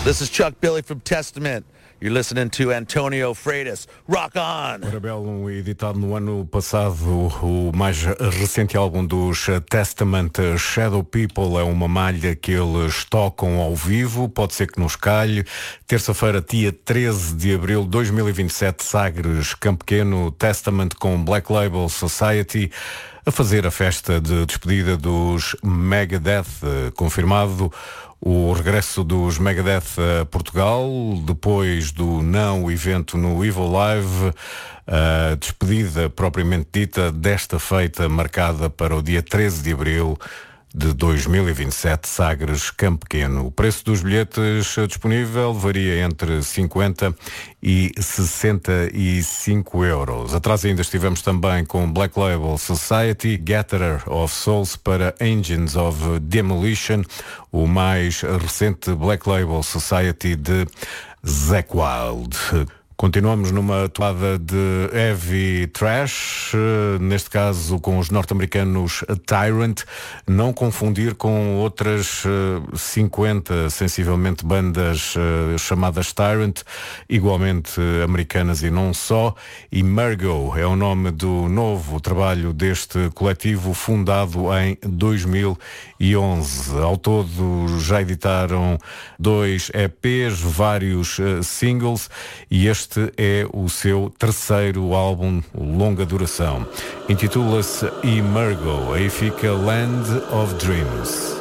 This is Chuck Billy from Testament. You're listening to Antonio Freitas. Rock on! Parabellum, editado no ano passado, o mais recente álbum dos Testament, Shadow People, é uma malha que eles tocam ao vivo, pode ser que nos calhe. Terça-feira, dia 13 de abril de 2027, Sagres, Campo Pequeno, Testament com Black Label Society, a fazer a festa de despedida dos Megadeth, confirmado o regresso dos Megadeth a Portugal, depois do não evento no Evil Live, a despedida propriamente dita desta feita marcada para o dia 13 de abril de 2027, Sagres, Campo Pequeno. O preço dos bilhetes disponível varia entre 50 e 65 euros. Atrás ainda estivemos também com Black Label Society, Gatherer of Souls para Engines of Demolition, o mais recente Black Label Society de Zakk Wylde. Continuamos numa toada de heavy trash, neste caso com os norte-americanos Tyrant, não confundir com outras 50, sensivelmente, bandas chamadas Tyrant, igualmente americanas e não só. Emergo é o nome do novo trabalho deste coletivo, fundado em 2011. Ao todo já editaram 2 EPs, vários singles, e este é o seu terceiro álbum, longa duração. Intitula-se Emergo, aí fica Land of Dreams.